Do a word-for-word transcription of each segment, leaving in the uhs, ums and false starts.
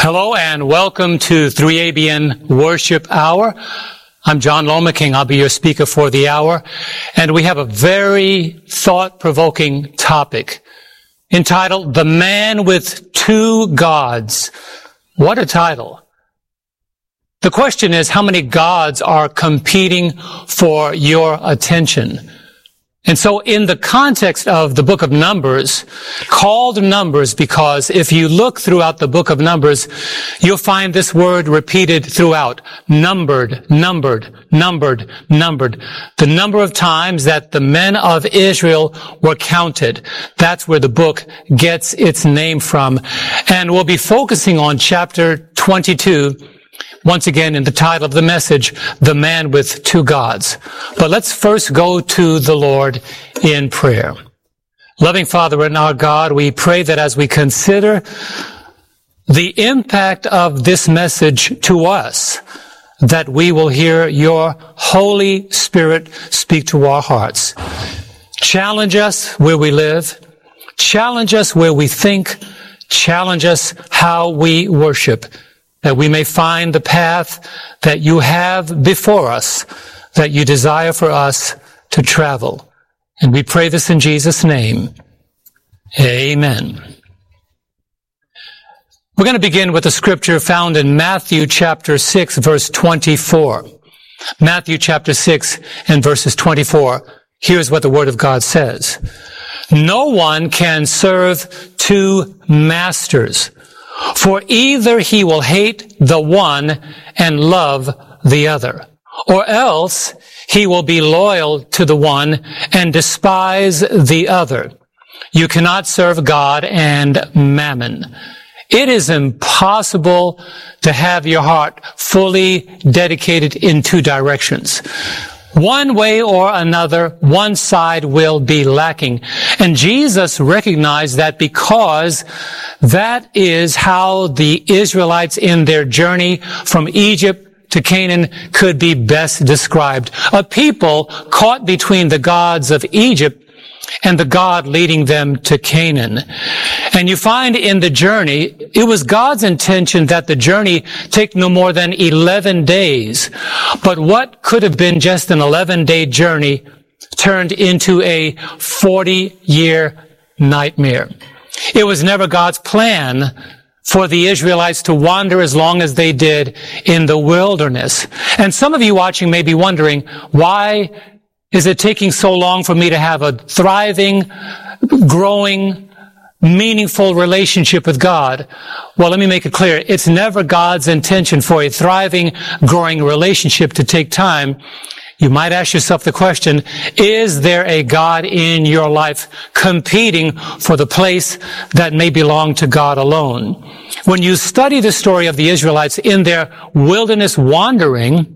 Hello and welcome to three A B N Worship Hour. I'm John Lomaking. I'll be your speaker for the hour. And we have a very thought-provoking topic entitled, The Man with Two Gods. What a title. The question is, how many gods are competing for your attention? And so in the context of the book of Numbers, called Numbers because if you look throughout the book of Numbers, you'll find this word repeated throughout. Numbered, numbered, numbered, numbered. The number of times that the men of Israel were counted. That's where the book gets its name from. And we'll be focusing on chapter twenty-two, once again, in the title of the message, The Man with Two Gods. But let's first go to the Lord in prayer. Loving Father and our God, we pray that as we consider the impact of this message to us, that we will hear your Holy Spirit speak to our hearts. Challenge us where we live. Challenge us where we think. Challenge us how we worship, that we may find the path that you have before us, that you desire for us to travel. And we pray this in Jesus' name. Amen. We're going to begin with a scripture found in Matthew chapter six, verse twenty-four. Matthew chapter six and verses twenty-four. Here's what the Word of God says. No one can serve two masters, for either he will hate the one and love the other, or else he will be loyal to the one and despise the other. You cannot serve God and mammon. It is impossible to have your heart fully dedicated in two directions. One way or another, one side will be lacking. And Jesus recognized that because that is how the Israelites in their journey from Egypt to Canaan could be best described. A people caught between the gods of Egypt and the God leading them to Canaan. And you find in the journey, it was God's intention that the journey take no more than eleven days. But what could have been just an eleven-day journey turned into a forty-year nightmare. It was never God's plan for the Israelites to wander as long as they did in the wilderness. And some of you watching may be wondering, why is it taking so long for me to have a thriving, growing, meaningful relationship with God? Well, let me make it clear. It's never God's intention for a thriving, growing relationship to take time. You might ask yourself the question, is there a God in your life competing for the place that may belong to God alone? When you study the story of the Israelites in their wilderness wandering,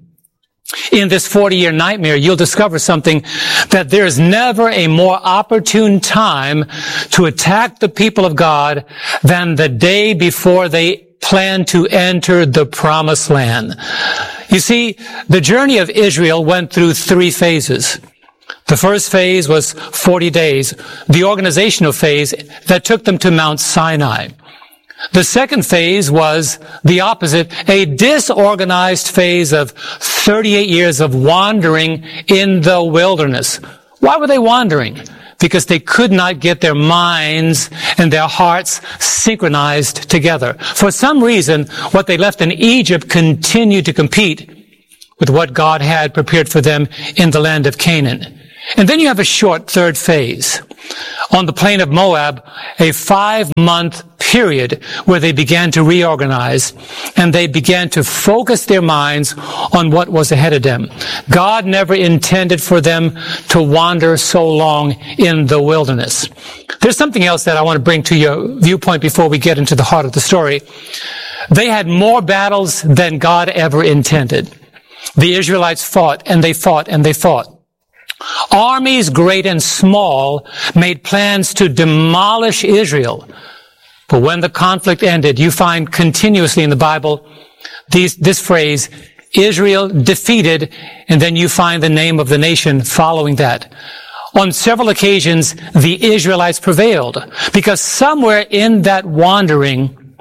in this forty-year nightmare, you'll discover something, that there is never a more opportune time to attack the people of God than the day before they plan to enter the promised land. You see, the journey of Israel went through three phases. The first phase was forty days, the organizational phase that took them to Mount Sinai. The second phase was the opposite, a disorganized phase of thirty-eight years of wandering in the wilderness. Why were they wandering? Because they could not get their minds and their hearts synchronized together. For some reason, what they left in Egypt continued to compete with what God had prepared for them in the land of Canaan. And then you have a short third phase. On the plain of Moab, a five-month period where they began to reorganize and they began to focus their minds on what was ahead of them. God never intended for them to wander so long in the wilderness. There's something else that I want to bring to your viewpoint before we get into the heart of the story. They had more battles than God ever intended. The Israelites fought and they fought and they fought. Armies, great and small, made plans to demolish Israel. But when the conflict ended, you find continuously in the Bible these, this phrase, Israel defeated, and then you find the name of the nation following that. On several occasions, the Israelites prevailed, because somewhere in that wandering,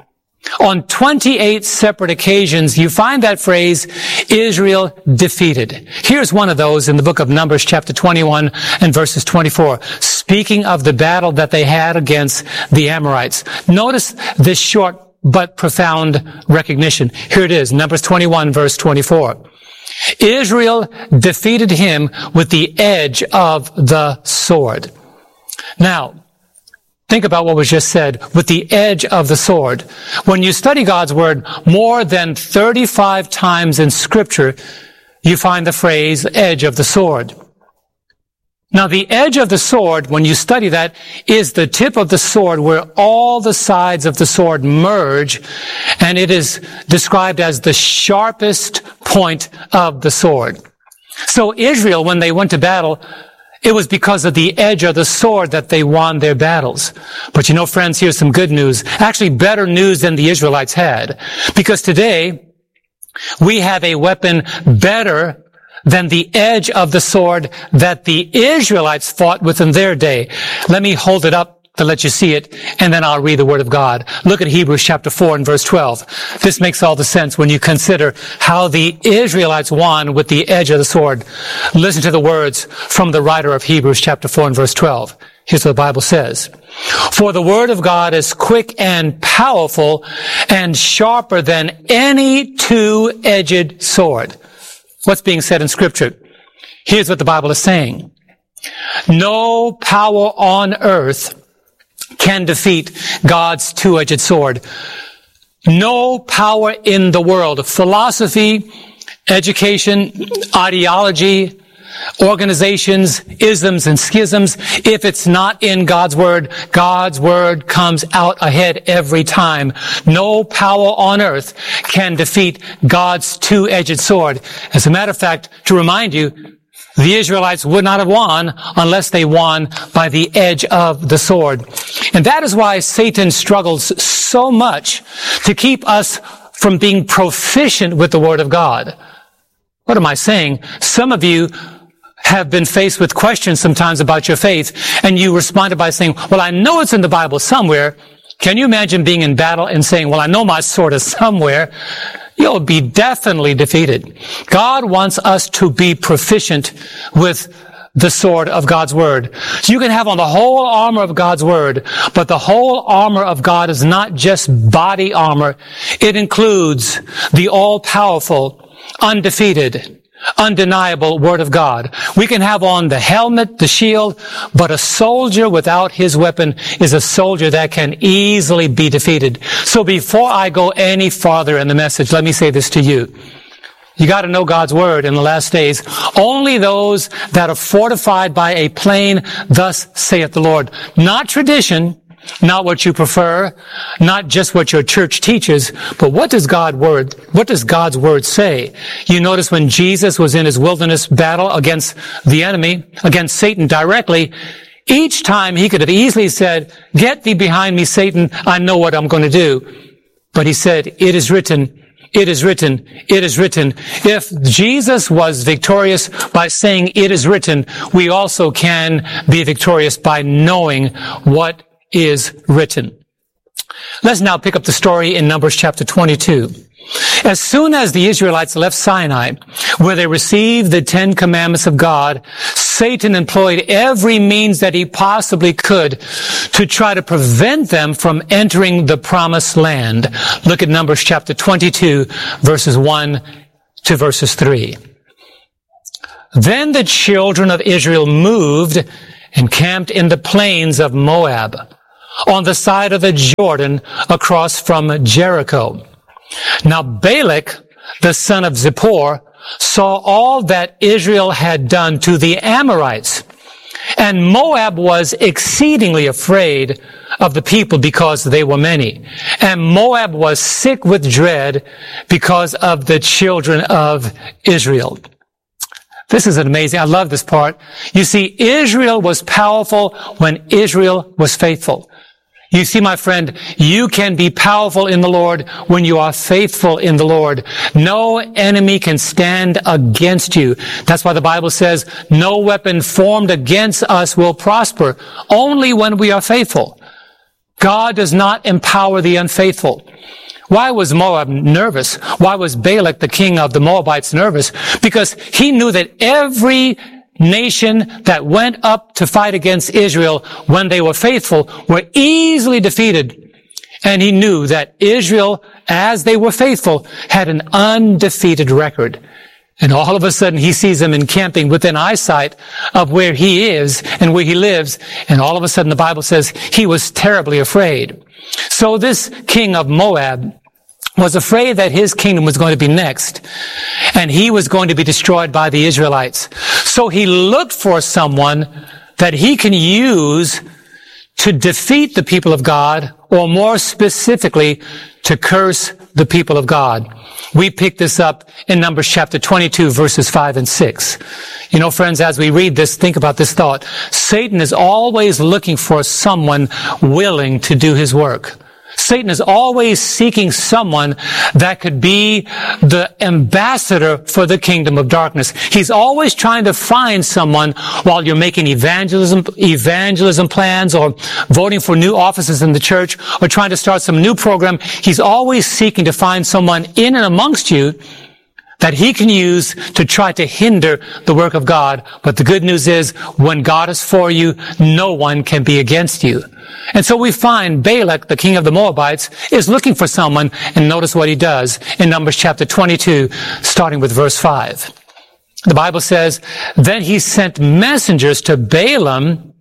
On twenty-eight separate occasions, you find that phrase, Israel defeated. Here's one of those in the book of Numbers, chapter twenty-one and verses twenty-four, speaking of the battle that they had against the Amorites. Notice this short but profound recognition. Here it is, Numbers twenty-one, verse twenty-four. Israel defeated him with the edge of the sword. Now, think about what was just said, with the edge of the sword. When you study God's Word more than thirty-five times in Scripture, you find the phrase, edge of the sword. Now, the edge of the sword, when you study that, is the tip of the sword where all the sides of the sword merge, and it is described as the sharpest point of the sword. So Israel, when they went to battle, it was because of the edge of the sword that they won their battles. But you know, friends, here's some good news. Actually, better news than the Israelites had. Because today, we have a weapon better than the edge of the sword that the Israelites fought with in their day. Let me hold it up to let you see it, and then I'll read the Word of God. Look at Hebrews chapter four and verse twelve. This makes all the sense when you consider how the Israelites won with the edge of the sword. Listen to the words from the writer of Hebrews chapter four and verse twelve. Here's what the Bible says. For the Word of God is quick and powerful and sharper than any two-edged sword. What's being said in Scripture? Here's what the Bible is saying. No power on earth can defeat God's two-edged sword. No power in the world, philosophy, education, ideology, organizations, isms and schisms, if it's not in God's Word, God's Word comes out ahead every time. No power on earth can defeat God's two-edged sword. As a matter of fact, to remind you, the Israelites would not have won unless they won by the edge of the sword. And that is why Satan struggles so much to keep us from being proficient with the Word of God. What am I saying? Some of you have been faced with questions sometimes about your faith, and you responded by saying, well, I know it's in the Bible somewhere. Can you imagine being in battle and saying, well, I know my sword is somewhere? You'll be definitely defeated. God wants us to be proficient with the sword of God's Word. So you can have on the whole armor of God's Word, but the whole armor of God is not just body armor. It includes the all-powerful, undefeated, undeniable Word of God. We can have on the helmet, the shield, but a soldier without his weapon is a soldier that can easily be defeated. So before I go any farther in the message, let me say this to you. You got to know God's Word in the last days. Only those that are fortified by a plain, thus saith the Lord. Not tradition, not what you prefer, not just what your church teaches, but what does God word, what does God's Word say? You notice when Jesus was in his wilderness battle against the enemy, against Satan directly, each time he could have easily said, get thee behind me, Satan, I know what I'm going to do. But he said, it is written, it is written, it is written. If Jesus was victorious by saying it is written, we also can be victorious by knowing what is written. Let's now pick up the story in Numbers chapter twenty-two. As soon as the Israelites left Sinai, where they received the Ten Commandments of God, Satan employed every means that he possibly could to try to prevent them from entering the promised land. Look at Numbers chapter twenty-two, verses one to verses three. Then the children of Israel moved and camped in the plains of Moab, on the side of the Jordan across from Jericho. Now Balak, the son of Zippor, saw all that Israel had done to the Amorites, and Moab was exceedingly afraid of the people because they were many. And Moab was sick with dread because of the children of Israel. This is amazing. I love this part. You see, Israel was powerful when Israel was faithful. You see, my friend, you can be powerful in the Lord when you are faithful in the Lord. No enemy can stand against you. That's why the Bible says, no weapon formed against us will prosper, only when we are faithful. God does not empower the unfaithful. Why was Moab nervous? Why was Balak, the king of the Moabites, nervous? Because he knew that every nation that went up to fight against Israel when they were faithful were easily defeated. And he knew that Israel, as they were faithful, had an undefeated record. And all of a sudden he sees them encamping within eyesight of where he is and where he lives. And all of a sudden the Bible says he was terribly afraid. So this king of Moab was afraid that his kingdom was going to be next, and he was going to be destroyed by the Israelites. So he looked for someone that he can use to defeat the people of God, or more specifically, to curse the people of God. We pick this up in Numbers chapter twenty-two, verses five and six. You know, friends, as we read this, think about this thought. Satan is always looking for someone willing to do his work. Satan is always seeking someone that could be the ambassador for the kingdom of darkness. He's always trying to find someone while you're making evangelism, evangelism plans or voting for new offices in the church or trying to start some new program. He's always seeking to find someone in and amongst you that he can use to try to hinder the work of God. But the good news is, when God is for you, no one can be against you. And so we find Balak, the king of the Moabites, is looking for someone, and notice what he does in Numbers chapter twenty-two, starting with verse five. The Bible says, "Then he sent messengers to Balaam,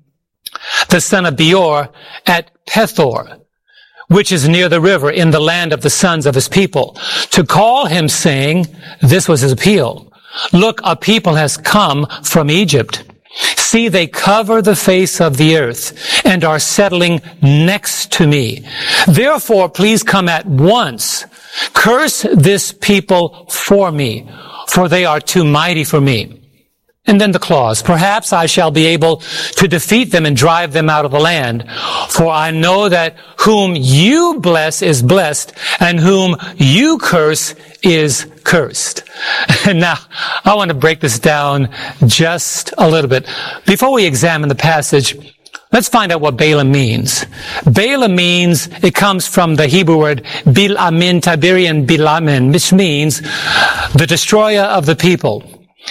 the son of Beor, at Pethor, which is near the river in the land of the sons of his people, to call him, saying," this was his appeal, "Look, a people has come from Egypt. See, they cover the face of the earth and are settling next to me. Therefore, please come at once. Curse this people for me, for they are too mighty for me." And then the clause, "Perhaps I shall be able to defeat them and drive them out of the land. For I know that whom you bless is blessed, and whom you curse is cursed." And now, I want to break this down just a little bit. Before we examine the passage, let's find out what Balaam means. Balaam means, it comes from the Hebrew word Bilamin, Tiberian Bilamin, which means the destroyer of the people.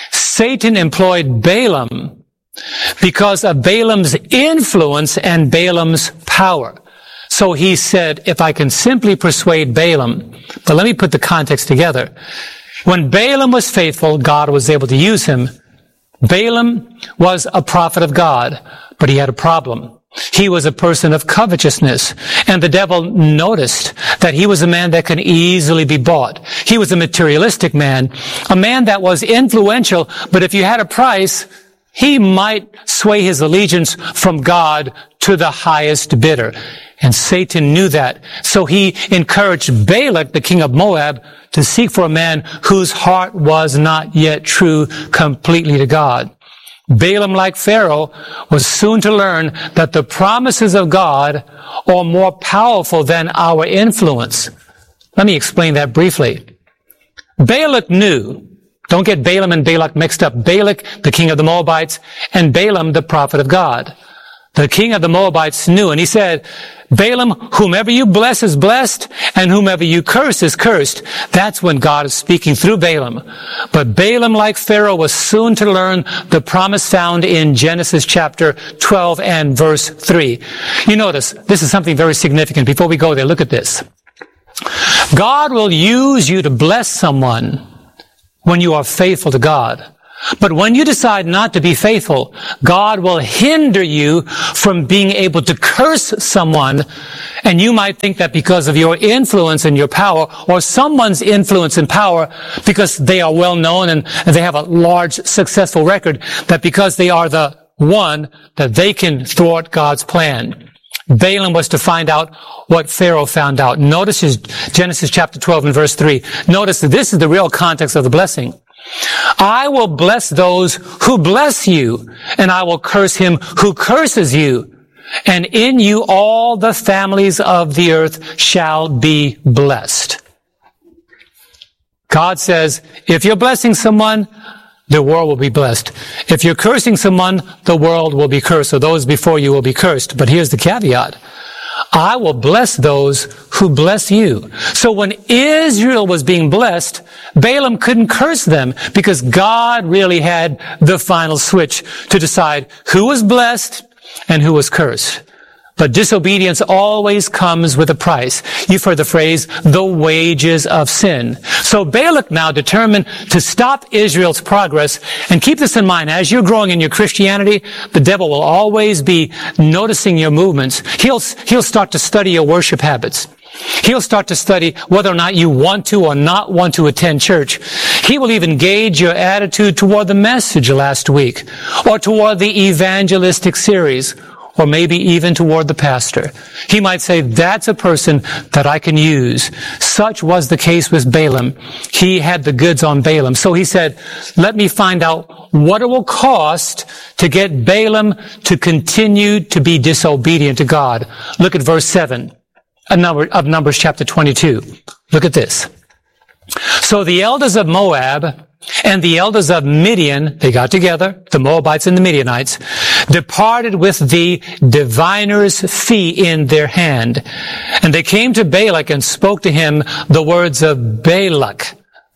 Satan employed Balaam because of Balaam's influence and Balaam's power. So he said, if I can simply persuade Balaam, but let me put the context together. When Balaam was faithful, God was able to use him. Balaam was a prophet of God, but he had a problem. He was a person of covetousness, and the devil noticed that he was a man that can easily be bought. He was a materialistic man, a man that was influential, but if you had a price, he might sway his allegiance from God to the highest bidder. And Satan knew that. So he encouraged Balak, the king of Moab, to seek for a man whose heart was not yet true completely to God. Balaam, like Pharaoh, was soon to learn that the promises of God are more powerful than our influence. Let me explain that briefly. Balak knew, don't get Balaam and Balak mixed up, Balak, the king of the Moabites, and Balaam, the prophet of God. The king of the Moabites knew, and he said, "Balaam, whomever you bless is blessed, and whomever you curse is cursed." That's when God is speaking through Balaam. But Balaam, like Pharaoh, was soon to learn the promise found in Genesis chapter twelve and verse three. You notice, this is something very significant. Before we go there, look at this. God will use you to bless someone when you are faithful to God. But when you decide not to be faithful, God will hinder you from being able to curse someone. And you might think that because of your influence and your power, or someone's influence and power, because they are well known and they have a large successful record, that because they are the one, that they can thwart God's plan. Balaam was to find out what Pharaoh found out. Notice his Genesis chapter twelve and verse three. Notice that this is the real context of the blessing. "I will bless those who bless you, and I will curse him who curses you. And in you all the families of the earth shall be blessed." God says, if you're blessing someone, the world will be blessed. If you're cursing someone, the world will be cursed, or those before you will be cursed. But here's the caveat. I will bless those who bless you. So when Israel was being blessed, Balaam couldn't curse them because God really had the final switch to decide who was blessed and who was cursed. But disobedience always comes with a price. You've heard the phrase, the wages of sin. So Balak now determined to stop Israel's progress. And keep this in mind, as you're growing in your Christianity, the devil will always be noticing your movements. He'll, he'll start to study your worship habits. He'll start to study whether or not you want to or not want to attend church. He will even gauge your attitude toward the message last week, or toward the evangelistic series, or maybe even toward the pastor. He might say, that's a person that I can use. Such was the case with Balaam. He had the goods on Balaam. So he said, let me find out what it will cost to get Balaam to continue to be disobedient to God. Look at verse seven of Numbers chapter twenty-two. Look at this. So the elders of Moab and the elders of Midian, they got together, the Moabites and the Midianites, departed with the diviner's fee in their hand. And they came to Balak and spoke to him the words of Balak.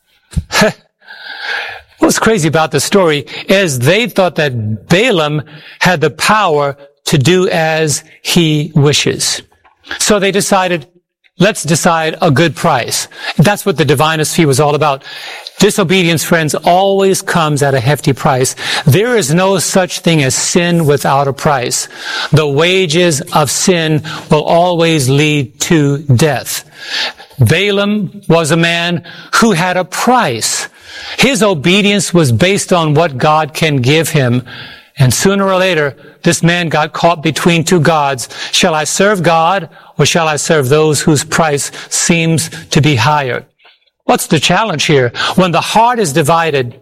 What's crazy about this story is they thought that Balaam had the power to do as he wishes. So they decided, let's decide a good price. That's what the diviner's fee was all about. Disobedience, friends, always comes at a hefty price. There is no such thing as sin without a price. The wages of sin will always lead to death. Balaam was a man who had a price. His obedience was based on what God can give him. And sooner or later, this man got caught between two gods. Shall I serve God, or shall I serve those whose price seems to be higher? What's the challenge here? When the heart is divided,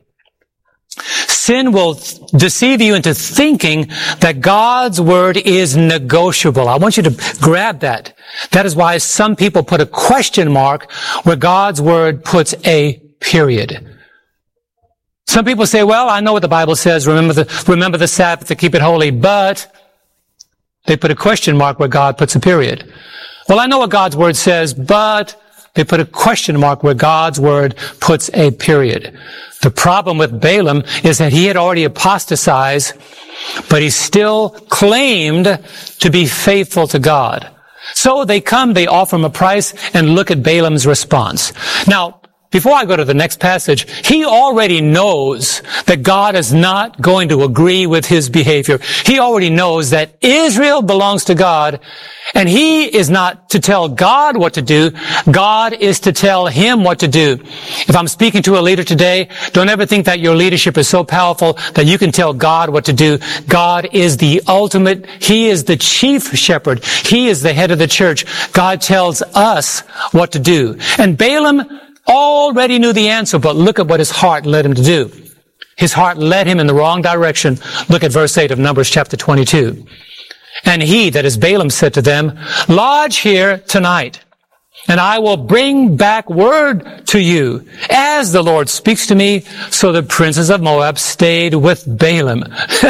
sin will deceive you into thinking that God's word is negotiable. I want you to grab that. That is why some people put a question mark where God's word puts a period. Some people say, well, I know what the Bible says. Remember the, remember the Sabbath to keep it holy, but they put a question mark where God puts a period. Well, I know what God's word says, but they put a question mark where God's word puts a period. The problem with Balaam is that he had already apostatized, but he still claimed to be faithful to God. So they come, they offer him a price, and look at Balaam's response. Now, before I go to the next passage, he already knows that God is not going to agree with his behavior. He already knows that Israel belongs to God, and he is not to tell God what to do. God is to tell him what to do. If I'm speaking to a leader today, don't ever think that your leadership is so powerful that you can tell God what to do. God is the ultimate. He is the chief shepherd. He is the head of the church. God tells us what to do. And Balaam already knew the answer, but look at what his heart led him to do. His heart led him in the wrong direction. Look at verse eight of Numbers chapter twenty-two. And he, that is Balaam, said to them, lodge here tonight, and I will bring back word to you as the Lord speaks to me. So the princes of Moab stayed with Balaam.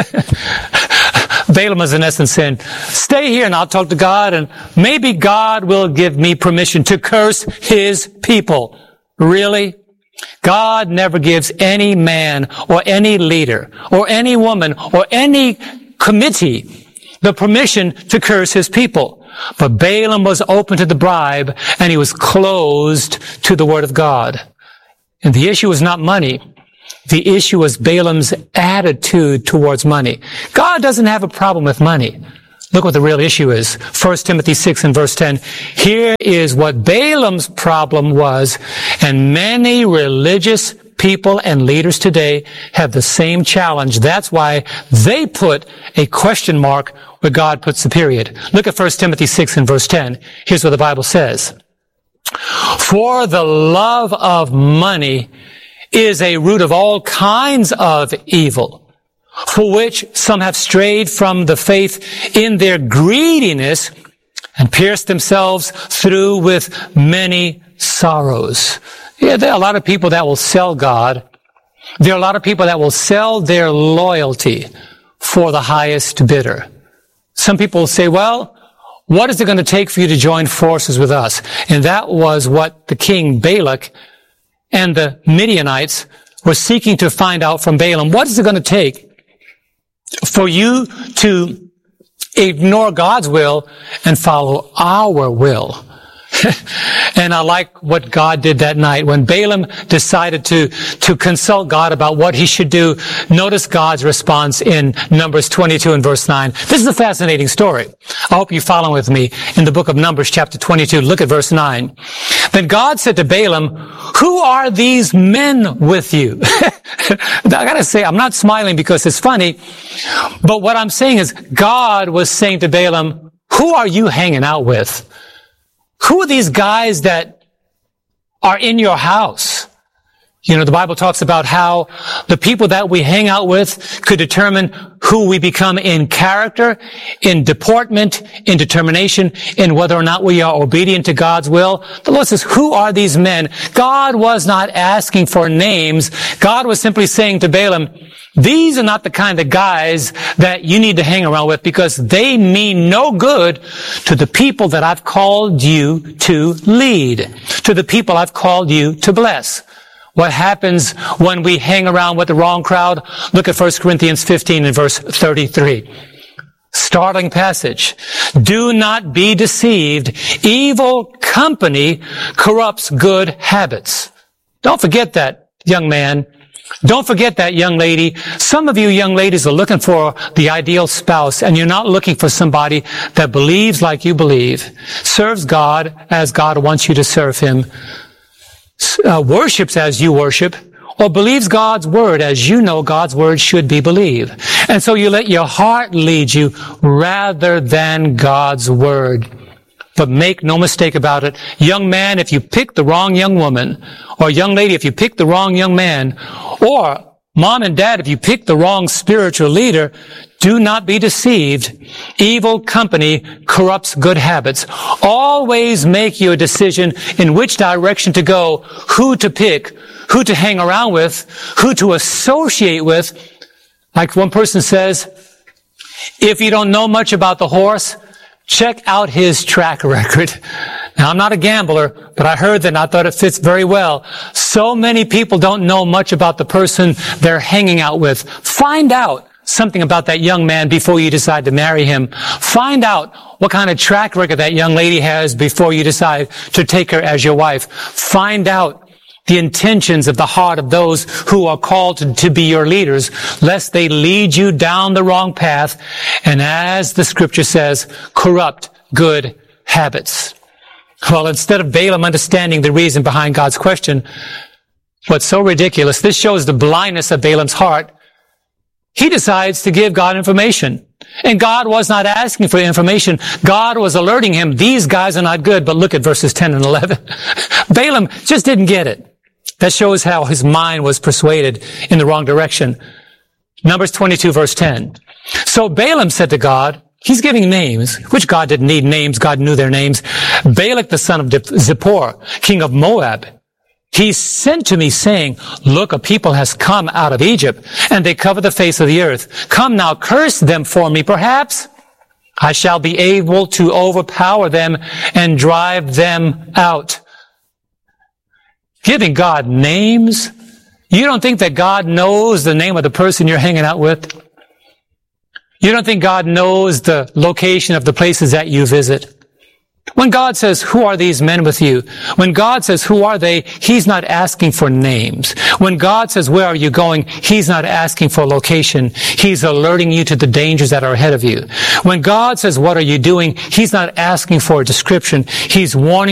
Balaam was in essence saying, stay here and I'll talk to God, and maybe God will give me permission to curse his people. Really? God never gives any man or any leader or any woman or any committee the permission to curse his people. But Balaam was open to the bribe, and he was closed to the word of God. And the issue was not money. The issue was Balaam's attitude towards money. God doesn't have a problem with money. Look what the real issue is. First Timothy six and verse ten. Here is what Balaam's problem was, and many religious people and leaders today have the same challenge. That's why they put a question mark where God puts the period. Look at First Timothy six and verse ten. Here's what the Bible says. For the love of money is a root of all kinds of evil, for which some have strayed from the faith in their greediness and pierced themselves through with many sorrows. Yeah, there are a lot of people that will sell God. There are a lot of people that will sell their loyalty for the highest bidder. Some people will say, well, what is it going to take for you to join forces with us? And that was what the king Balak and the Midianites were seeking to find out from Balaam. What is it going to take for you to ignore God's will and follow our will? And I like what God did that night. When Balaam decided to, to consult God about what he should do, notice God's response in Numbers twenty-two and verse nine. This is a fascinating story. I hope you follow with me in the book of Numbers chapter twenty-two. Look at verse nine. Then God said to Balaam, who are these men with you? I gotta say, I'm not smiling because it's funny, but what I'm saying is God was saying to Balaam, who are you hanging out with? Who are these guys that are in your house? You know, the Bible talks about how the people that we hang out with could determine who we become in character, in deportment, in determination, in whether or not we are obedient to God's will. The Lord says, who are these men? God was not asking for names. God was simply saying to Balaam, these are not the kind of guys that you need to hang around with because they mean no good to the people that I've called you to lead, to the people I've called you to bless. What happens when we hang around with the wrong crowd? Look at First Corinthians fifteen and verse thirty-three. Startling passage. Do not be deceived. Evil company corrupts good habits. Don't forget that, young man. Don't forget that, young lady. Some of you young ladies are looking for the ideal spouse, and you're not looking for somebody that believes like you believe, serves God as God wants you to serve Him, Uh, worships as you worship, or believes God's word as you know God's word should be believed. And so you let your heart lead you rather than God's word. But make no mistake about it, young man, if you pick the wrong young woman, or young lady, if you pick the wrong young man, or mom and dad, if you pick the wrong spiritual leader, do not be deceived. Evil company corrupts good habits. Always make your decision in which direction to go, who to pick, who to hang around with, who to associate with. Like one person says, if you don't know much about the horse, check out his track record. Now, I'm not a gambler, but I heard that and I thought it fits very well. So many people don't know much about the person they're hanging out with. Find out something about that young man before you decide to marry him. Find out what kind of track record that young lady has before you decide to take her as your wife. Find out the intentions of the heart of those who are called to, to be your leaders, lest they lead you down the wrong path and, as the scripture says, corrupt good habits. Well, instead of Balaam understanding the reason behind God's question, what's so ridiculous, this shows the blindness of Balaam's heart. He decides to give God information. And God was not asking for information. God was alerting him, these guys are not good. But look at verses ten and eleven. Balaam just didn't get it. That shows how his mind was persuaded in the wrong direction. Numbers twenty-two, verse ten. So Balaam said to God, he's giving names, which God didn't need names. God knew their names. Balak, the son of Zippor, king of Moab, he sent to me saying, look, a people has come out of Egypt, and they cover the face of the earth. Come now, curse them for me. Perhaps I shall be able to overpower them and drive them out. Giving God names? You don't think that God knows the name of the person you're hanging out with? You don't think God knows the location of the places that you visit? When God says, who are these men with you? When God says, who are they? He's not asking for names. When God says, where are you going? He's not asking for location. He's alerting you to the dangers that are ahead of you. When God says, what are you doing? He's not asking for a description. He's warning